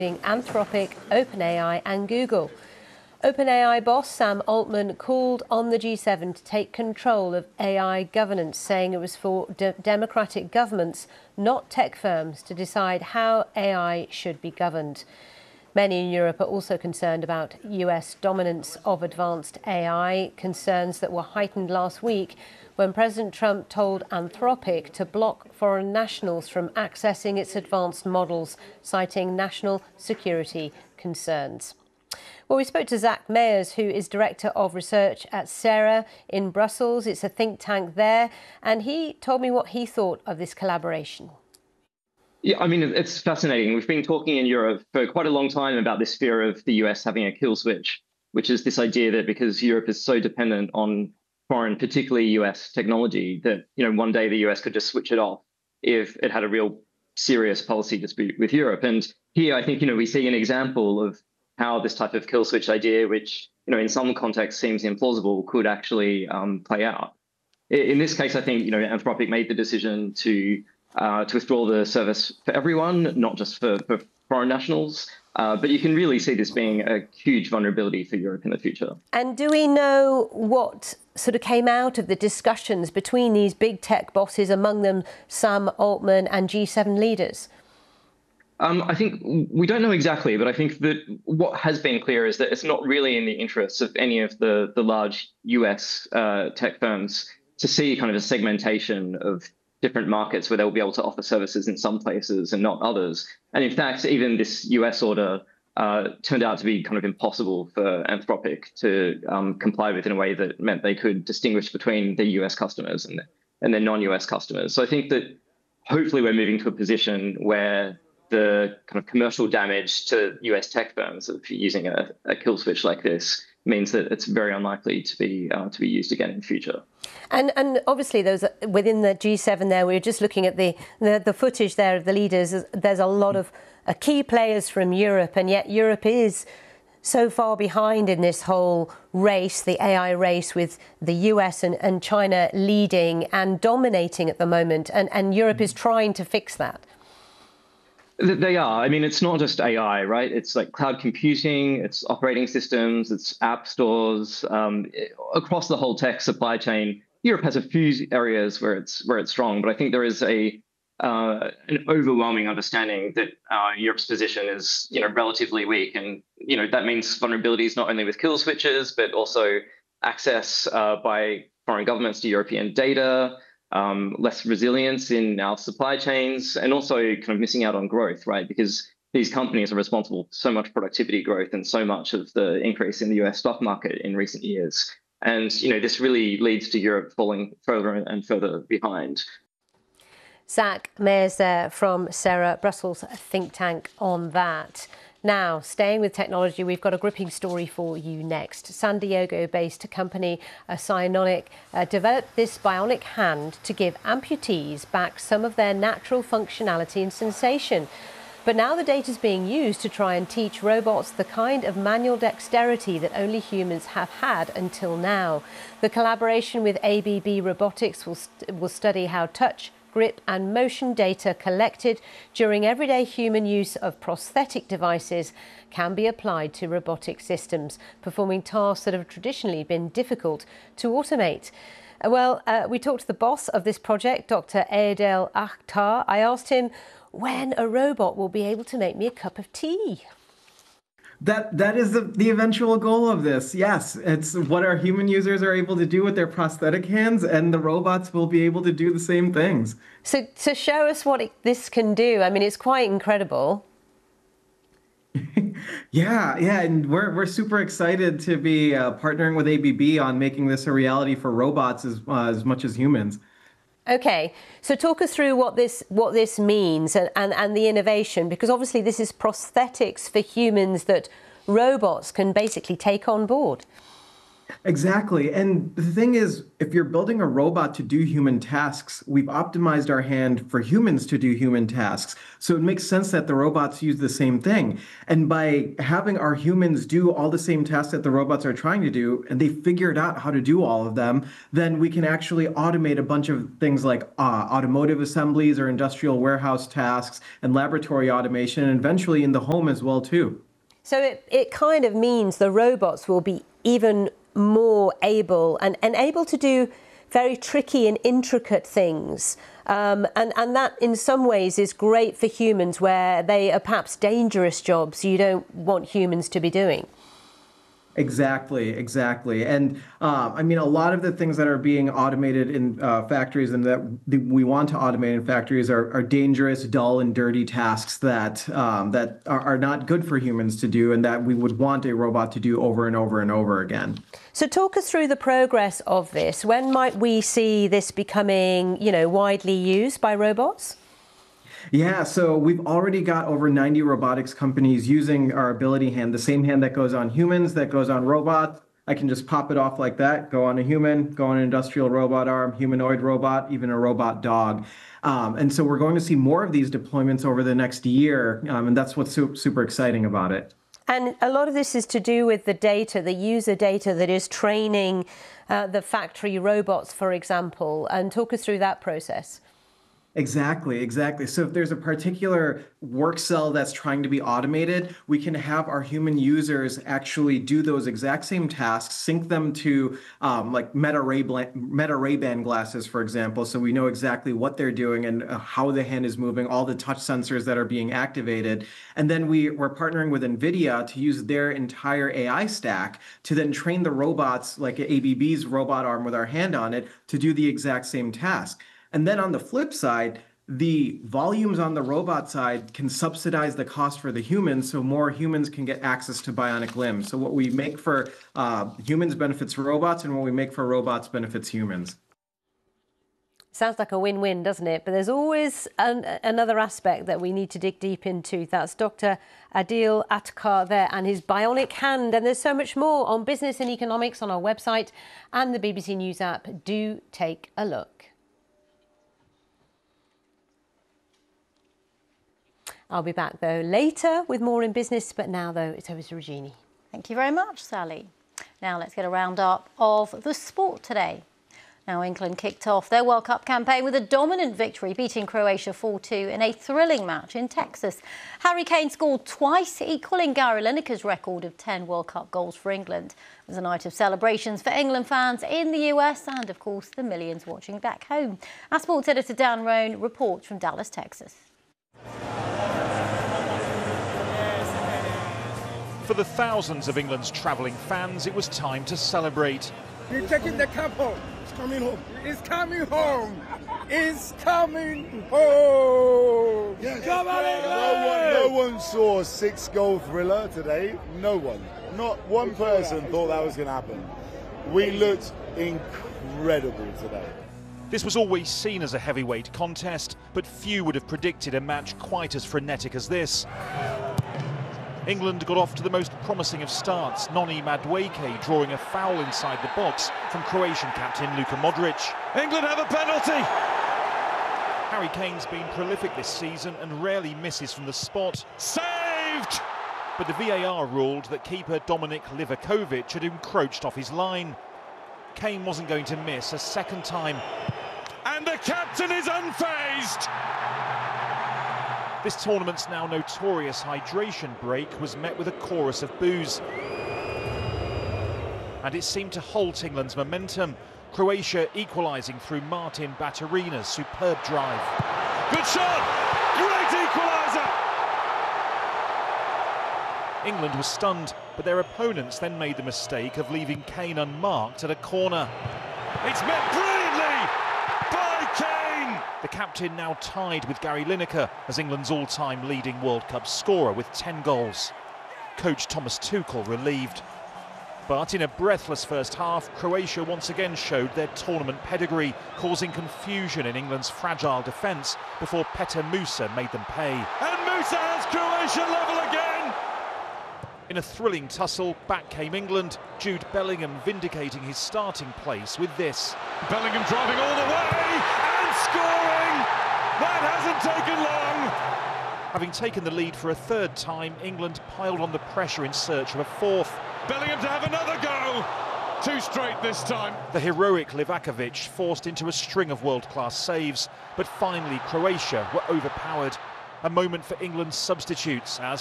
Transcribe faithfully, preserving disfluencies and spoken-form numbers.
Anthropic, OpenAI and Google. OpenAI boss Sam Altman called on the G seven to take control of A I governance, saying it was for de democratic governments, not tech firms, to decide how A I should be governed. Many in Europe are also concerned about U S dominance of advanced A I, concerns that were heightened last week when President Trump told Anthropic to block foreign nationals from accessing its advanced models, citing national security concerns. Well, we spoke to Zach Meyers, who is Director of Research at CERA in Brussels. It's a think tank there, and he told me what he thought of this collaboration. Yeah, I mean, it's fascinating. We've been talking in Europe for quite a long time about this fear of the U S having a kill switch, which is this idea that because Europe is so dependent on foreign, particularly U S technology, that, you know, one day the U S could just switch it off if it had a real serious policy dispute with Europe. And here, I think, you know, we see an example of how this type of kill switch idea, which, you know, in some contexts seems implausible, could actually um, play out. In this case, I think, you know, Anthropic made the decision to uh, to withdraw the service for everyone, not just for, for foreign nationals. Uh, but you can really see this being a huge vulnerability for Europe in the future. And do we know what sort of came out of the discussions between these big tech bosses, among them Sam Altman and G seven leaders? Um, I think we don't know exactly, but I think that what has been clear is that it's not really in the interests of any of the, the large U S uh, tech firms to see kind of a segmentation of different markets where they'll be able to offer services in some places and not others. And in fact, even this U S order uh, turned out to be kind of impossible for Anthropic to um, comply with in a way that meant they could distinguish between the U S customers and, and their non-U S customers. So I think that hopefully we're moving to a position where the kind of commercial damage to U S tech firms of using a, a kill switch like this means that it's very unlikely to be uh, to be used again in the future. And and obviously those within the G seven there, we were just looking at the the, the footage there of the leaders. There's a lot of uh, key players from Europe, and yet Europe is so far behind in this whole race, the A I race, with the U S and, and China leading and dominating at the moment, and, and Europe is trying to fix that. They are. I mean, it's not just A I, right? It's like cloud computing, it's operating systems, it's app stores. Um, across the whole tech supply chain, Europe has a few areas where it's where it's strong, but I think there is a uh, an overwhelming understanding that uh, Europe's position is, you know, relatively weak, and you know that means vulnerabilities not only with kill switches, but also access uh, by foreign governments to European data. Um, less resilience in our supply chains, and also kind of missing out on growth, right? Because these companies are responsible for so much productivity growth and so much of the increase in the U S stock market in recent years. And, you know, this really leads to Europe falling further and further behind. Zach Meyers there from CERA, Brussels think tank on that. Now, staying with technology, we've got a gripping story for you next. San Diego-based company uh, Cyanotic uh, developed this bionic hand to give amputees back some of their natural functionality and sensation. But now the data is being used to try and teach robots the kind of manual dexterity that only humans have had until now. The collaboration with A B B Robotics will, st will study how touch, grip and motion data collected during everyday human use of prosthetic devices can be applied to robotic systems, performing tasks that have traditionally been difficult to automate. Well, uh, we talked to the boss of this project, Doctor Adel Akhtar. I asked him when a robot will be able to make me a cup of tea. That that is the, the eventual goal of this. Yes, it's what our human users are able to do with their prosthetic hands, and the robots will be able to do the same things. So, so show us what it, this can do. I mean, it's quite incredible. yeah, yeah, and we're we're super excited to be uh, partnering with A B B on making this a reality for robots as uh, as much as humans. Okay, so talk us through what this what this means and, and, and the innovation, because obviously this is prosthetics for humans that robots can basically take on board. Exactly. And the thing is, if you're building a robot to do human tasks, we've optimized our hand for humans to do human tasks. So it makes sense that the robots use the same thing. And by having our humans do all the same tasks that the robots are trying to do, and they figured out how to do all of them, then we can actually automate a bunch of things like uh, automotive assemblies or industrial warehouse tasks and laboratory automation, and eventually in the home as well, too. So it, it kind of means the robots will be even more able and, and able to do very tricky and intricate things. Um, and, and that in some ways is great for humans where they are perhaps dangerous jobs you don't want humans to be doing. Exactly, exactly. And uh, I mean, a lot of the things that are being automated in uh, factories and that we want to automate in factories are, are dangerous, dull, and dirty tasks that um, that are, are not good for humans to do and that we would want a robot to do over and over and over again. So talk us through the progress of this. When might we see this becoming, you know, widely used by robots? Yeah, so we've already got over ninety robotics companies using our Ability Hand, the same hand that goes on humans, that goes on robots. I can just pop it off like that, go on a human, go on an industrial robot arm, humanoid robot, even a robot dog. Um, and so we're going to see more of these deployments over the next year, um, and that's what's su- super exciting about it. And a lot of this is to do with the data, the user data that is training uh, the factory robots, for example, and talk us through that process. Exactly, exactly. So if there's a particular work cell that's trying to be automated, we can have our human users actually do those exact same tasks, sync them to um, like Meta Ray Meta Ray-Ban glasses, for example, so we know exactly what they're doing and how the hand is moving, all the touch sensors that are being activated. And then we, we're partnering with NVIDIA to use their entire A I stack to then train the robots, like A B B's robot arm with our hand on it, to do the exact same task. And then on the flip side, the volumes on the robot side can subsidize the cost for the humans, so more humans can get access to bionic limbs. So what we make for uh, humans benefits robots, and what we make for robots benefits humans. Sounds like a win-win, doesn't it? But there's always an, another aspect that we need to dig deep into. That's Doctor Adil Attar there and his bionic hand. And there's so much more on business and economics on our website and the B B C News app. Do take a look. I'll be back, though, later with more in business. But now, though, it's over to Regina. Thank you very much, Sally. Now let's get a roundup of the sport today. Now, England kicked off their World Cup campaign with a dominant victory, beating Croatia four two in a thrilling match in Texas. Harry Kane scored twice, equalling Gary Lineker's record of ten World Cup goals for England. It was a night of celebrations for England fans in the U S and, of course, the millions watching back home. Our sports editor Dan Roan reports from Dallas, Texas. For the thousands of England's travelling fans, it was time to celebrate. You're taking the cup home. It's coming home. It's coming home. It's coming home. Yes. Come on, England! No one, no one saw a six-goal thriller today. No one. Not one person thought that was going to happen. We looked incredible today. This was always seen as a heavyweight contest, but few would have predicted a match quite as frenetic as this. England got off to the most promising of starts, Noni Madueke drawing a foul inside the box from Croatian captain Luka Modric. England have a penalty! Harry Kane's been prolific this season and rarely misses from the spot. Saved! But the V A R ruled that keeper Dominik Livakovic had encroached off his line. Kane wasn't going to miss a second time. And the captain is unfazed! This tournament's now notorious hydration break was met with a chorus of boos. And it seemed to halt England's momentum. Croatia equalising through Martin Baturina's superb drive. Good shot! Great equaliser! England was stunned, but their opponents then made the mistake of leaving Kane unmarked at a corner. It's met brilliantly by Kane! The captain now tied with Gary Lineker as England's all-time leading World Cup scorer with ten goals. Coach Thomas Tuchel relieved. But in a breathless first half, Croatia once again showed their tournament pedigree, causing confusion in England's fragile defence before Petr Musa made them pay. And Musa has Croatia level again! In a thrilling tussle, back came England, Jude Bellingham vindicating his starting place with this. Bellingham driving all the way and scoring! That hasn't taken long! Having taken the lead for a third time, England piled on the pressure in search of a fourth. Bellingham to have another go! Two straight this time. The heroic Livakovic forced into a string of world-class saves, but finally Croatia were overpowered. A moment for England's substitutes as